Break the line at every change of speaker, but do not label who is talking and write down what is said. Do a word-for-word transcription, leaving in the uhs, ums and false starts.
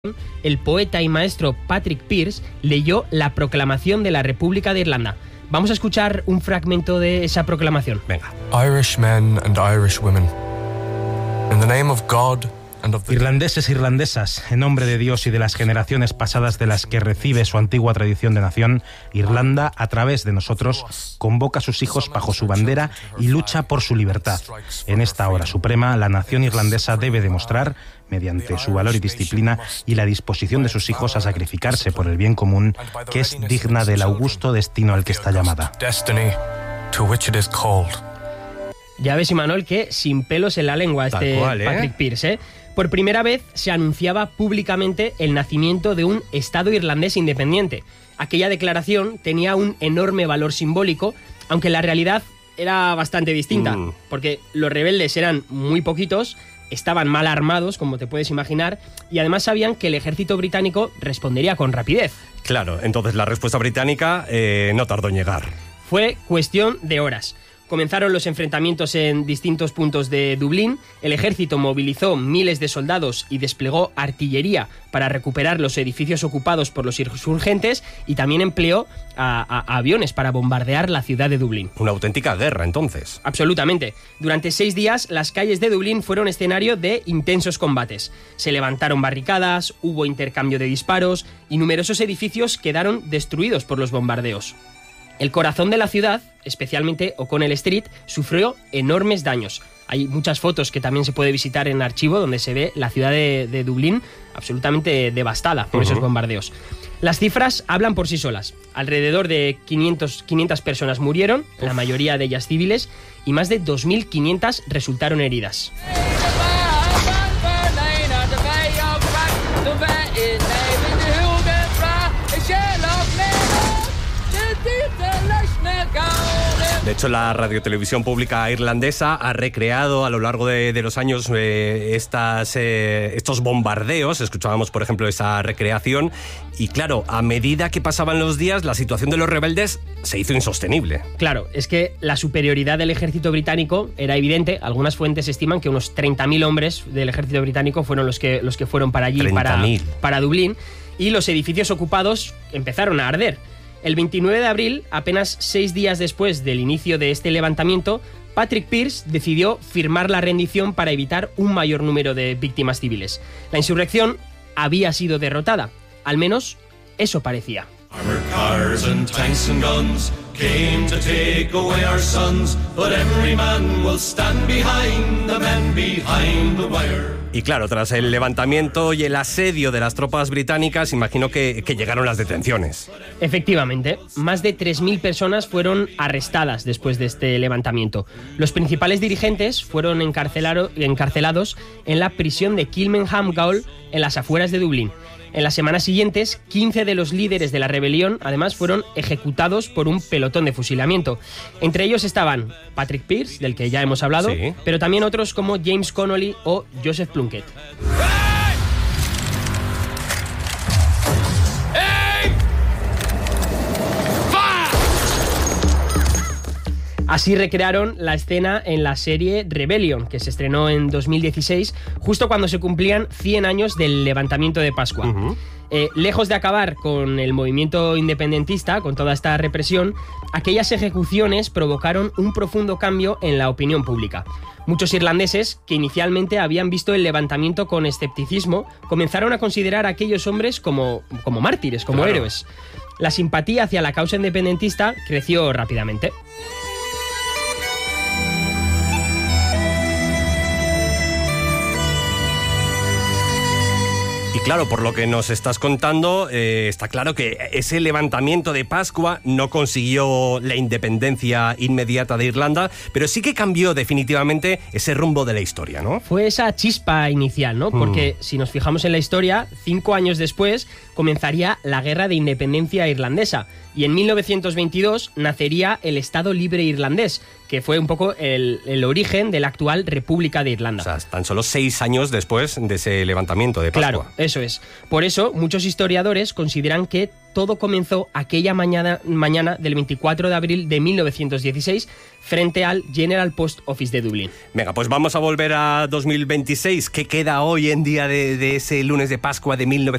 el poeta y maestro Patrick Pearse leyó la proclamación de la República de Irlanda. Vamos a escuchar un fragmento de esa proclamación.
Venga.
Irish men and Irish women, in the name of God and of the...
Irlandeses e irlandesas, en nombre de Dios y de las generaciones pasadas de las que recibe su antigua tradición de nación, Irlanda, a través de nosotros, convoca a sus hijos bajo su bandera y lucha por su libertad. En esta hora suprema, la nación irlandesa debe demostrar, mediante su valor y disciplina y la disposición de sus hijos a sacrificarse por el bien común, que es digna del augusto destino al que está llamada.
Ya ves, Imanol, que sin pelos en la lengua este
cual, ¿eh?
Patrick Pearse, ¿eh? Por primera vez se anunciaba públicamente el nacimiento de un Estado irlandés independiente. Aquella declaración tenía un enorme valor simbólico, aunque la realidad era bastante distinta, mm. porque los rebeldes eran muy poquitos, estaban mal armados, como te puedes imaginar, y además sabían que el ejército británico respondería con rapidez.
Claro, entonces la respuesta británica eh, no tardó en llegar.
Fue cuestión de horas. Comenzaron los enfrentamientos en distintos puntos de Dublín, el ejército movilizó miles de soldados y desplegó artillería para recuperar los edificios ocupados por los insurgentes y también empleó a, a, a aviones para bombardear la ciudad de Dublín.
Una auténtica guerra, entonces.
Absolutamente. Durante seis días, las calles de Dublín fueron escenario de intensos combates. Se levantaron barricadas, hubo intercambio de disparos y numerosos edificios quedaron destruidos por los bombardeos. El corazón de la ciudad, especialmente O'Connell Street, sufrió enormes daños. Hay muchas fotos que también se puede visitar en archivo donde se ve la ciudad de, de Dublín absolutamente devastada por uh-huh. esos bombardeos. Las cifras hablan por sí solas. Alrededor de quinientas personas murieron, Uf. la mayoría de ellas civiles, y más de dos mil quinientas resultaron heridas.
De hecho, la radiotelevisión pública irlandesa ha recreado a lo largo de, de los años eh, estas, eh, estos bombardeos. Escuchábamos, por ejemplo, esa recreación. Y claro, a medida que pasaban los días, la situación de los rebeldes se hizo insostenible.
Claro, es que la superioridad del ejército británico era evidente. Algunas fuentes estiman que unos treinta mil hombres del ejército británico fueron los que, los que fueron para allí, para, para Dublín. Y los edificios ocupados empezaron a arder. El veintinueve de abril, apenas seis días después del inicio de este levantamiento, Patrick Pearse decidió firmar la rendición para evitar un mayor número de víctimas civiles. La insurrección había sido derrotada, al menos eso parecía. Came to take away our sons, but every man will stand behind the men behind the wire.
Y claro, tras el levantamiento y el asedio de las tropas británicas, imagino que, que llegaron las detenciones.
Efectivamente, más de tres mil personas fueron arrestadas después de este levantamiento. Los principales dirigentes fueron encarcelados en la prisión de Kilmainham Gaol, en las afueras de Dublín. En las semanas siguientes, quince de los líderes de la rebelión, además, fueron ejecutados por un pelotón de fusilamiento. Entre ellos estaban Patrick Pearse, del que ya hemos hablado, sí. pero también otros como James Connolly o Joseph Plunkett. Así recrearon la escena en la serie Rebellion, que se estrenó en dos mil dieciséis, justo cuando se cumplían cien años del levantamiento de Pascua. Uh-huh. Eh, lejos de acabar con el movimiento independentista, con toda esta represión, aquellas ejecuciones provocaron un profundo cambio en la opinión pública. Muchos irlandeses, que inicialmente habían visto el levantamiento con escepticismo, comenzaron a considerar a aquellos hombres como, como mártires, como claro. héroes. La simpatía hacia la causa independentista creció rápidamente.
Y claro, por lo que nos estás contando, eh, está claro que ese levantamiento de Pascua no consiguió la independencia inmediata de Irlanda, pero sí que cambió definitivamente ese rumbo de la historia, ¿no?
Fue esa chispa inicial, ¿no? Porque mm. si nos fijamos en la historia, cinco años después comenzaría la Guerra de Independencia Irlandesa y en mil novecientos veintidós nacería el Estado Libre Irlandés, que fue un poco el, el origen de la actual República de Irlanda.
O sea, tan solo seis años después de ese levantamiento de Pascua.
Claro, eso es. Por eso, muchos historiadores consideran que todo comenzó aquella mañana, mañana del veinticuatro de abril de mil novecientos dieciséis frente al General Post Office de Dublín.
Venga, pues vamos a volver a dos mil veintiséis. ¿Qué queda hoy en día de, de ese lunes de Pascua de mil novecientos